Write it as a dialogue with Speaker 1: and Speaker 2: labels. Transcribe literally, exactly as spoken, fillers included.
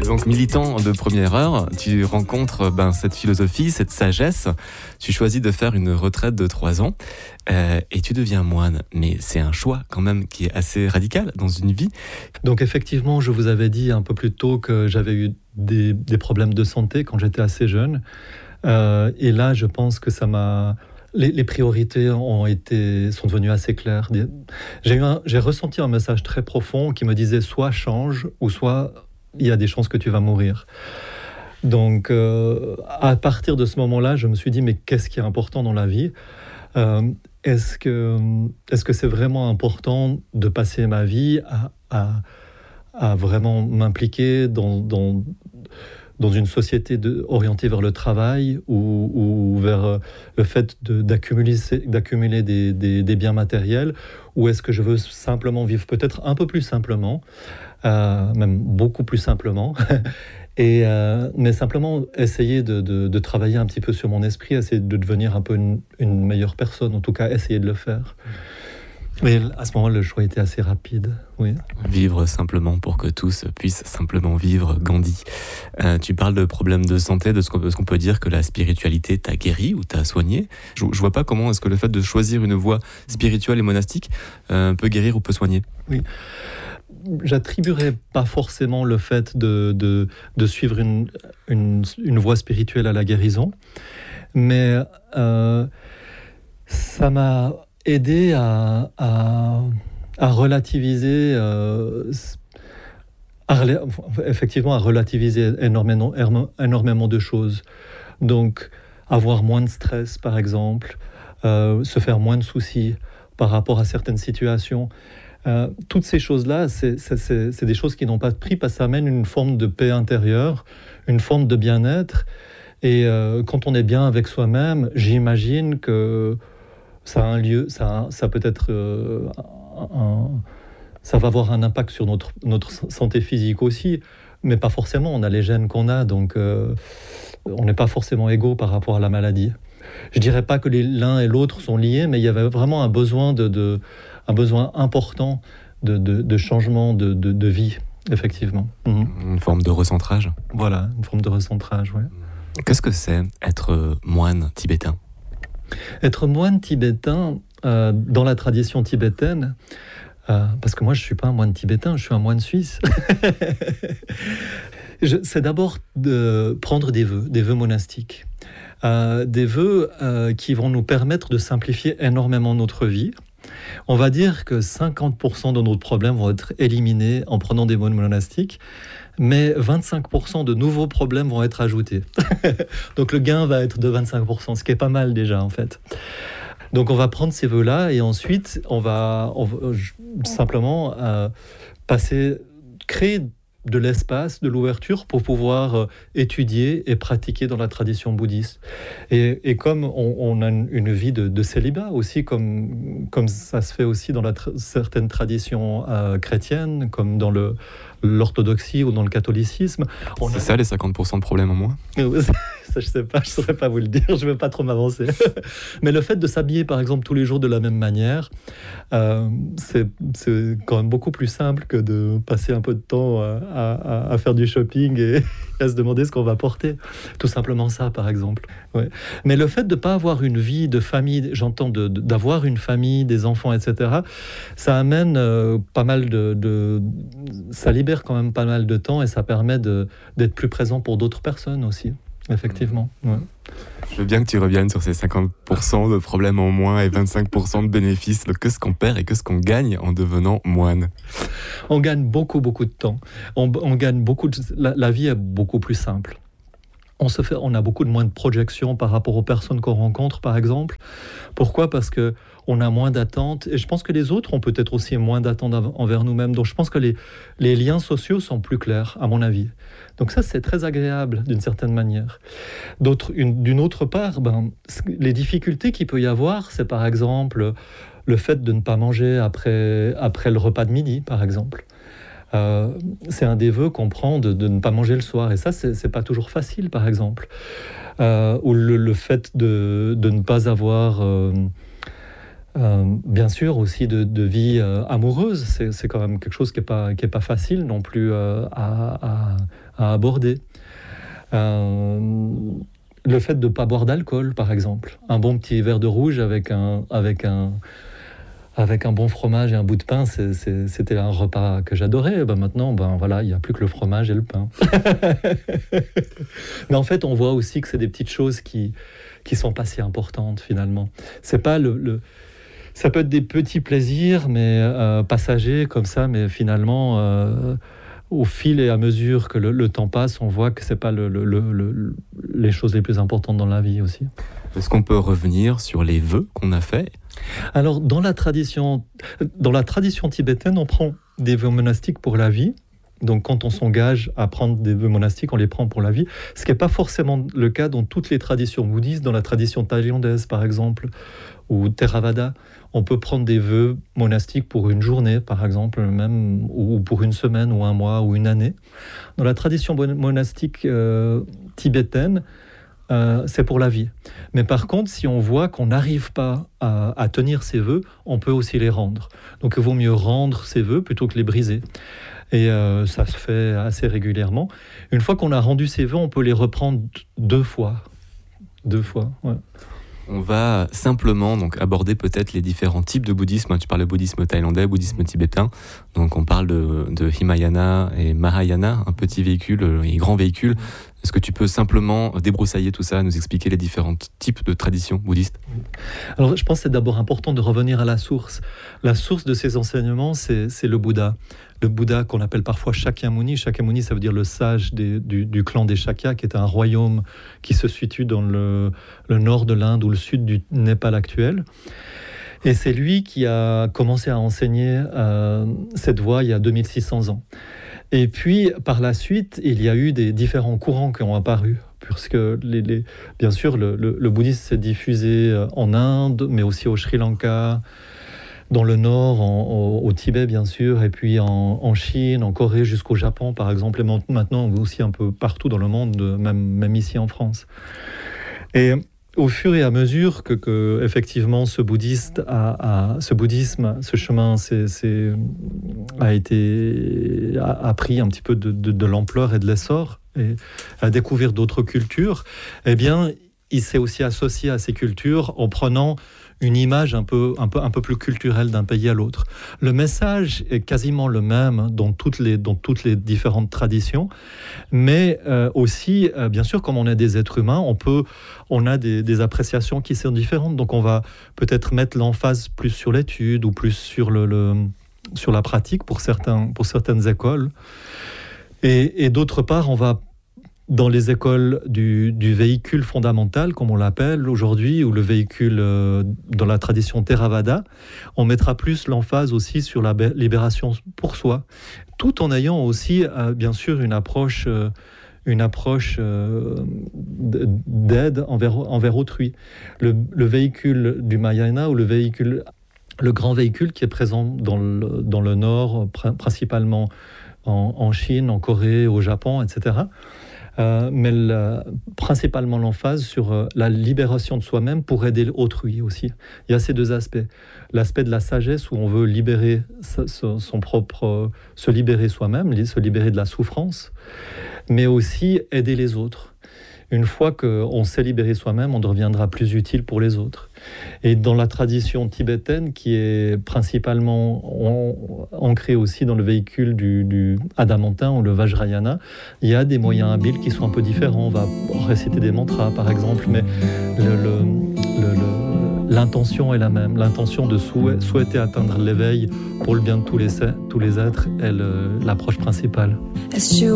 Speaker 1: Donc militant de première heure, tu rencontres ben, cette philosophie, cette sagesse. Tu choisis de faire une retraite de trois ans euh, et tu deviens moine. Mais c'est un choix quand même qui est assez radical dans une vie.
Speaker 2: Donc effectivement, je vous avais dit un peu plus tôt que j'avais eu des, des problèmes de santé quand j'étais assez jeune. Euh, et là, je pense que ça m'a... Les, les priorités ont été, sont devenues assez claires. J'ai, eu un, j'ai ressenti un message très profond qui me disait soit change ou soit il y a des chances que tu vas mourir. Donc, euh, à partir de ce moment-là, je me suis dit, mais qu'est-ce qui est important dans la vie ? euh, est-ce que, est-ce que c'est vraiment important de passer ma vie à, à, à vraiment m'impliquer dans, dans, dans une société de, orientée vers le travail ou, ou vers le fait de, d'accumuler, d'accumuler des, des, des biens matériels, ou est-ce que je veux simplement vivre peut-être un peu plus simplement, euh, même beaucoup plus simplement, et, euh, mais simplement essayer de, de, de travailler un petit peu sur mon esprit, essayer de devenir un peu une, une meilleure personne, en tout cas essayer de le faire. Mais à ce moment-là, le choix était assez rapide. Oui.
Speaker 1: Vivre simplement pour que tous puissent simplement vivre, Gandhi. Euh, tu parles de problèmes de santé, de ce qu'on, ce qu'on peut dire que la spiritualité t'a guéri ou t'a soigné. Je, je vois pas comment est-ce que le fait de choisir une voie spirituelle et monastique euh, peut guérir ou peut soigner.
Speaker 2: Oui. J'attribuerais pas forcément le fait de, de, de suivre une, une, une voie spirituelle à la guérison, mais euh, ça m'a aider à, à, à relativiser, euh, à, effectivement à relativiser énormément, énormément de choses. Donc, avoir moins de stress, par exemple, euh, se faire moins de soucis par rapport à certaines situations. Euh, toutes ces choses-là, c'est, c'est, c'est, c'est des choses qui n'ont pas de prix parce que ça amène une forme de paix intérieure, une forme de bien-être. Et euh, quand on est bien avec soi-même, j'imagine que ça a un lieu, ça, ça peut être, euh, un, ça va avoir un impact sur notre, notre santé physique aussi, mais pas forcément. On a les gènes qu'on a, donc euh, on n'est pas forcément égaux par rapport à la maladie. Je dirais pas que les, l'un et l'autre sont liés, mais il y avait vraiment un besoin, de, de, un besoin important de, de, de changement de, de, de vie, effectivement.
Speaker 1: Mmh. Une forme de recentrage.
Speaker 2: Voilà, une forme de recentrage, oui.
Speaker 1: Qu'est-ce que c'est être moine tibétain ?
Speaker 2: Être moine tibétain, euh, dans la tradition tibétaine, euh, parce que moi je ne suis pas un moine tibétain, je suis un moine suisse, je, c'est d'abord de prendre des vœux, des vœux monastiques. Euh, des vœux euh, qui vont nous permettre de simplifier énormément notre vie. On va dire que cinquante pour cent de nos problèmes vont être éliminés en prenant des vœux monastiques, mais vingt-cinq pour cent de nouveaux problèmes vont être ajoutés. Donc le gain va être de vingt-cinq pour cent, ce qui est pas mal déjà en fait. Donc on va prendre ces vœux-là et ensuite on va, on va simplement euh, passer, créer de l'espace, de l'ouverture pour pouvoir euh, étudier et pratiquer dans la tradition bouddhiste. Et, et comme on, on a une, une vie de, de célibat aussi, comme, comme ça se fait aussi dans la tra- certaines traditions euh, chrétiennes, comme dans le, l'orthodoxie ou dans le catholicisme.
Speaker 1: On C'est a... ça les cinquante pour cent de problèmes en moins ?
Speaker 2: Ça, je sais pas, je saurais pas vous le dire, je vais pas trop m'avancer. Mais le fait de s'habiller, par exemple, tous les jours de la même manière, euh, c'est, c'est quand même beaucoup plus simple que de passer un peu de temps à, à, à faire du shopping et à se demander ce qu'on va porter. Tout simplement ça, par exemple. Ouais. Mais le fait de pas avoir une vie de famille, j'entends de, de, d'avoir une famille, des enfants, et cetera, ça amène euh, pas mal de, de... ça libère quand même pas mal de temps et ça permet de, d'être plus présent pour d'autres personnes aussi. Effectivement, ouais.
Speaker 1: Je veux bien que tu reviennes sur ces cinquante pour cent de problèmes en moins et vingt-cinq pour cent de bénéfices. Qu'est-ce qu'on perd et qu'est-ce qu'on gagne en devenant moine ?
Speaker 2: On gagne beaucoup, beaucoup de temps. On, on gagne beaucoup de... la, la vie est beaucoup plus simple. On, se fait, on a beaucoup de moins de projections par rapport aux personnes qu'on rencontre, par exemple. Pourquoi ? Parce qu'on a moins d'attentes. Et je pense que les autres ont peut-être aussi moins d'attentes envers nous-mêmes. Donc je pense que les, les liens sociaux sont plus clairs, à mon avis. Donc ça, c'est très agréable, d'une certaine manière. D'autre, une, d'une autre part, ben, les difficultés qu'il peut y avoir, c'est par exemple le fait de ne pas manger après, après le repas de midi, par exemple. Euh, c'est un des vœux qu'on prend de, de ne pas manger le soir. Et ça, c'est, c'est pas toujours facile, par exemple. Euh, ou le, le fait de, de ne pas avoir... Euh, Euh, bien sûr aussi de, de vie euh, amoureuse, c'est, c'est quand même quelque chose qui n'est pas, qui est pas facile non plus euh, à, à, à aborder. Euh, le fait de ne pas boire d'alcool, par exemple. Un bon petit verre de rouge avec un, avec un, avec un bon fromage et un bout de pain, c'est, c'est, c'était un repas que j'adorais. Ben maintenant, ben voilà, il n'y a plus que le fromage et le pain. Mais en fait, on voit aussi que c'est des petites choses qui qui sont pas si importantes finalement. C'est pas le, le ça peut être des petits plaisirs, mais euh, passagers comme ça, mais finalement, euh, au fil et à mesure que le, le temps passe, on voit que c'est pas le, le, le, le, les choses les plus importantes dans la vie aussi.
Speaker 1: Est-ce qu'on peut revenir sur les vœux qu'on a faits ?
Speaker 2: Alors, dans la tradition, dans la tradition tibétaine, on prend des vœux monastiques pour la vie. Donc, quand on s'engage à prendre des vœux monastiques, on les prend pour la vie. Ce qui n'est pas forcément le cas dans toutes les traditions bouddhistes. Dans la tradition thaïlandaise, par exemple, ou Theravada, on peut prendre des vœux monastiques pour une journée, par exemple, même, ou pour une semaine, ou un mois, ou une année. Dans la tradition monastique euh, tibétaine, euh, c'est pour la vie. Mais par contre, si on voit qu'on n'arrive pas à, à tenir ses vœux, on peut aussi les rendre. Donc, il vaut mieux rendre ses vœux plutôt que les briser. Et euh, ça se fait assez régulièrement. Une fois qu'on a rendu ses vœux, on peut les reprendre deux fois. Deux fois, ouais.
Speaker 1: On va simplement donc aborder peut-être les différents types de bouddhisme. Tu parles de bouddhisme thaïlandais, bouddhisme tibétain. Donc on parle de, de Hinayana et Mahayana, un petit véhicule et grand véhicule. Est-ce que tu peux simplement débroussailler tout ça, nous expliquer les différents types de traditions bouddhistes ?
Speaker 2: Alors je pense que c'est d'abord important de revenir à la source. La source de ces enseignements, c'est, c'est le Bouddha. Le Bouddha qu'on appelle parfois Shakyamuni. Shakyamuni, ça veut dire le sage des, du, du clan des Shakyas, qui est un royaume qui se situe dans le, le nord de l'Inde ou le sud du Népal actuel. Et c'est lui qui a commencé à enseigner euh, cette voie il y a deux mille six cents ans. Et puis, par la suite, il y a eu des différents courants qui ont apparu. Puisque, les, les, bien sûr, le, le, le bouddhisme s'est diffusé en Inde, mais aussi au Sri Lanka, dans le nord, en, au, au Tibet, bien sûr, et puis en, en Chine, en Corée, jusqu'au Japon, par exemple, et maintenant aussi un peu partout dans le monde, même, même ici en France. Et au fur et à mesure que, que effectivement, ce, bouddhiste a, a, ce bouddhisme, ce chemin c'est, c'est, a, été, a, a pris un petit peu de, de, de l'ampleur et de l'essor, et à découvrir d'autres cultures, eh bien, il s'est aussi associé à ces cultures en prenant une image un peu, un peu, un peu plus culturelle d'un pays à l'autre. Le message est quasiment le même dans toutes les, dans toutes les différentes traditions, mais euh, aussi, euh, bien sûr, comme on est des êtres humains, on, peut, on a des, des appréciations qui sont différentes. Donc on va peut-être mettre l'emphase plus sur l'étude ou plus sur, le, le, sur la pratique pour, certains, pour certaines écoles. Et, et d'autre part, on va dans les écoles du, du véhicule fondamental, comme on l'appelle aujourd'hui, ou le véhicule euh, dans la tradition Theravada, on mettra plus l'emphase aussi sur la libération pour soi, tout en ayant aussi, euh, bien sûr, une approche, euh, une approche euh, d'aide envers, envers autrui. Le, le véhicule du Mahayana, ou le véhicule, le grand véhicule qui est présent dans le, dans le Nord, principalement en, en Chine, en Corée, au Japon, et cetera, Euh, mais la, principalement l'emphase sur euh, la libération de soi-même pour aider autrui aussi. Il y a ces deux aspects. L'aspect de la sagesse où on veut libérer sa, son propre, euh, se libérer soi-même, se libérer de la souffrance, mais aussi aider les autres. Une fois qu'on s'est libéré soi-même, on deviendra plus utile pour les autres. Et dans la tradition tibétaine, qui est principalement ancrée aussi dans le véhicule du, du adamantin ou le vajrayana, il y a des moyens habiles qui sont un peu différents. On va réciter des mantras, par exemple, mais le, le, le, le, l'intention est la même. L'intention de souhait, souhaiter atteindre l'éveil pour le bien de tous les, tous les êtres est le, l'approche principale.